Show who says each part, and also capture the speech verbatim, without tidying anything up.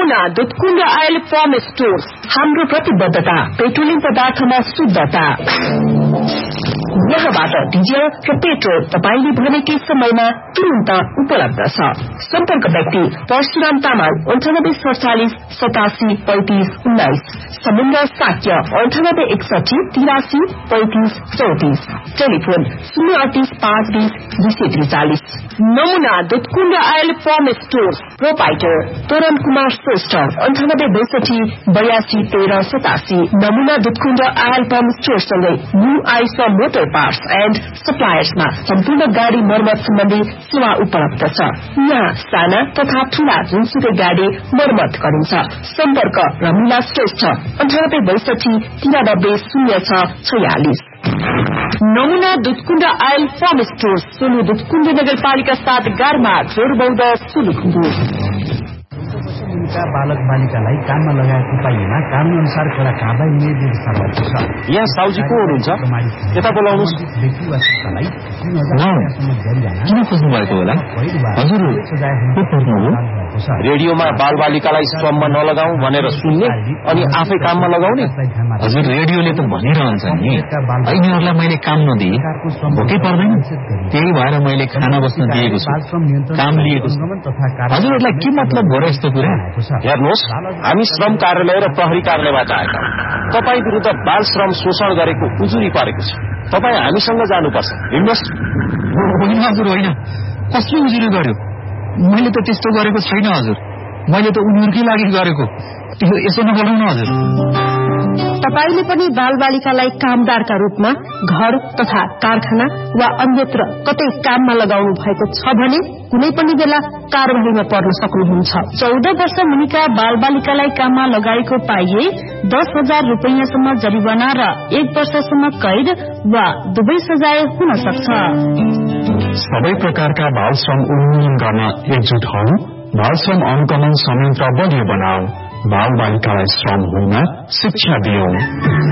Speaker 1: नमुना Dudhkund oil farm stores. हाम्रो प्रतिबद्धता पेट्रोलियम पदार्थमा शुद्धता। यहाँबाट डिजल र पेट्रोल तपाईले भनेकै समयमा तुरन्त उपलब्ध छ। सम्पर्क व्यक्ति परशुराम तामाङ अन्ठानब्बे सडचालिस सतासी पैंतिस उन्नाइस, समुद्र साक्य अन्ठानब्बे एकसठी तिरासी पैंतिस चौतिस, टेलिफोन शून्य अडतीस पाँच बीस दुई सय त्रिचालिस। नमुना Dudhkund oil farm stores proprietor तोरण कुमार श्रेष्ठ अन्ठानब्बे बैसठी बयासी तेह्र सतासी। नमुना दुधकुण्ड आयल फार्म स्टोर सँगै new Aisa motor parts and सप्लायर्समा सम्पूर्ण गाडी मर्मत सम्बन्धी सेवा उपलब्ध छ। यहाँ साना तथा ठूला जुनसुकै गाडी मर्मत गरिन्छ। सम्पर्क रमिला श्रेष्ठ अन्ठानब्बे बैसठी तिरानब्बे शून्य छ छयालिस। नमुना Dudhkund oil farm store Solu Dudhkund नगरपालिका सात गारमा जोरबौद सुलुखुम्बु।
Speaker 2: बालक बालिकालाई काममा लगाएको पाइएमा कानून अनुसार कड़ा कारबाही हुने व्यवस्था भएको छ।
Speaker 3: यहाँ साउजी को हुनुहुन्छ? यता बोलाउनुस्।
Speaker 4: किन खोज्नु भएको होला? हजुर
Speaker 3: रेडियोमा बाल बालिकालाई श्रममा नलगाऊ भनेर सुन्ने अनि आफै काममा लगाउने।
Speaker 4: हजुर रेडियोले त भनिरहन्छ नि यिनीहरूलाई मैले काम नदिए भोकै पर्दैन, त्यही भएर मैले खाना बस्न दिएको छु, काम लिएको छु। हजुरहरूलाई के मतलब हो र यस्तो कुरा?
Speaker 3: हेर्नुहोस्, हामी श्रम कार्यालय र प्रहरी कार्यालयबाट आएका तपाई विरुद्ध बाल श्रम शोषण गरेको उजुरी परेको छ। तपाई हामीसँग जानुपर्छ। हिँड्नुहोस्।
Speaker 4: होइन हजुर होइन, कसले उजुरी गर्यो? मैले त त्यस्तो गरेको छैन हजुर, मैले त उनीहरूकै लागि गरेको। यसो नगरौँ न हजुर।
Speaker 1: तपाईले पनि बाल बालिकालाई कामदारका रूपमा घर तथा कारखाना वा अन्यत्र कतै काममा लगाउनु भएको छ भने कुनै पनि बेला कारबाहीमा पर्न सक्नुहुन्छ। चौध वर्ष मुनिका बाल बालिकालाई काममा लगाएको पाइए दस हजार रूपियाँसम्म जरिवाना र एक वर्षसम्म कैद वा दुवै सजाय हुन सक्छ।
Speaker 5: सबै प्रकारका बाल श्रम उन्मूलन गर्न एकजुट हौ। बाल श्रम अनुगमन संयन्त्र बलियो बनाऊ। बाल बालिकालाई श्रम हुन शिक्षा दियौं।